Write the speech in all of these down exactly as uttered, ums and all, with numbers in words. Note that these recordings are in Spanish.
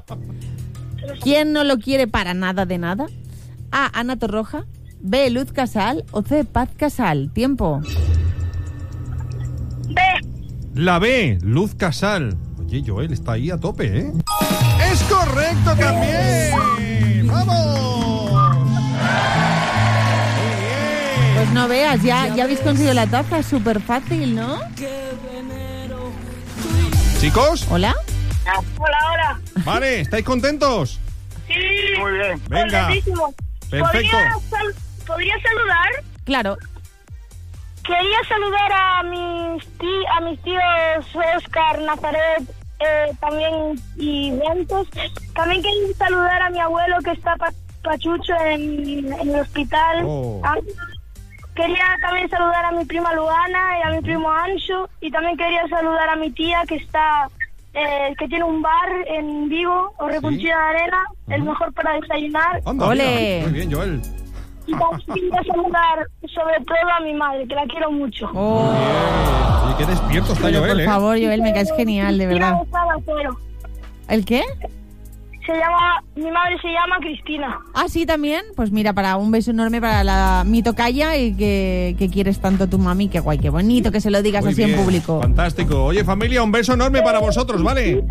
¿Quién no lo quiere para nada de nada? A. Ana Torroja. B. Luz Casal. O C. Paz Casal. Tiempo. B. La B, Luz Casal. Oye, Joel está ahí a tope, ¿eh? ¡Es correcto también! ¡Vamos! Muy bien. Pues no veas, ya, ya habéis conseguido la taza. Súper fácil, ¿no? Chicos, ¿Hola? Hola, hola. vale, ¿estáis contentos? Sí, muy bien. Venga. Contentísimo. Perfecto. ¿Podría, sal- ¿Podría saludar? Claro. Quería saludar a mis, tí- a mis tíos Oscar, Nazaret, eh, también y Ventos. También quería saludar a mi abuelo que está pa- pachucho en, en el hospital. Oh. Ah, quería también saludar a mi prima Luana y a mi primo Ancho. Y también quería saludar a mi tía que está... Eh, que tiene un bar en Vigo, o Reconchilla de Arena, el mejor para desayunar. Anda, Ole. mira. Muy bien, Joel. Y también quería saludar sobre todo a mi madre, que la quiero mucho. Oh, Bien. Oye, qué despierto está pero Joel, por ¿eh? favor, Joel, me caes genial, de verdad. Tía Osada Cero. ¿El qué? Se llama, mi madre se llama Cristina. Ah, sí, también. Pues mira, para un beso enorme para la mi tocaya y que, que quieres tanto tu mami. Qué guay, qué bonito que se lo digas Muy así bien, en público. Fantástico. Oye, familia, un beso enorme para vosotros, ¿vale?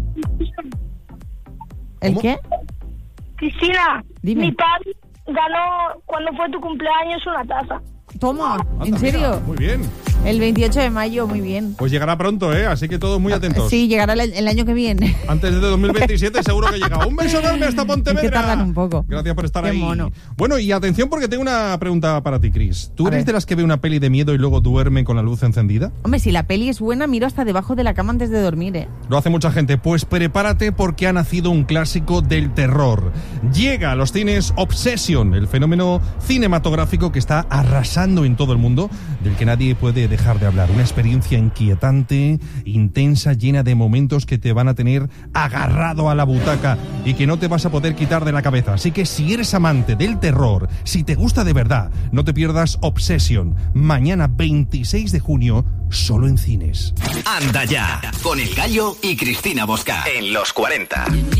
¿El ¿Cómo? qué? Cristina, Dime. mi padre ganó cuando fue tu cumpleaños una taza. Toma, Anda, ¿en serio? mira, muy bien. El veintiocho de mayo, muy bien. Pues llegará pronto, ¿eh? Así que todos muy atentos. Sí, llegará el, el año que viene. Antes de dos mil veintisiete seguro que llega. Un beso enorme hasta Pontevedra. Es que tardan un poco. Gracias por estar Qué ahí. mono. Bueno, y atención porque tengo una pregunta para ti, Chris. ¿Tú A eres ver. de las que ve una peli de miedo y luego duerme con la luz encendida? Hombre, si la peli es buena, miro hasta debajo de la cama antes de dormir, ¿eh? Lo hace mucha gente. Pues prepárate porque ha nacido un clásico del terror. Llega a los cines Obsession, el fenómeno cinematográfico que está arrasando en todo el mundo, del que nadie puede dejar de hablar. Una experiencia inquietante, intensa, llena de momentos que te van a tener agarrado a la butaca y que no te vas a poder quitar de la cabeza. Así que si eres amante del terror, si te gusta de verdad, no te pierdas Obsession. Mañana veintiséis de junio, solo en cines. Anda ya, con El Gallo y Cristina Bosca en los cuarenta.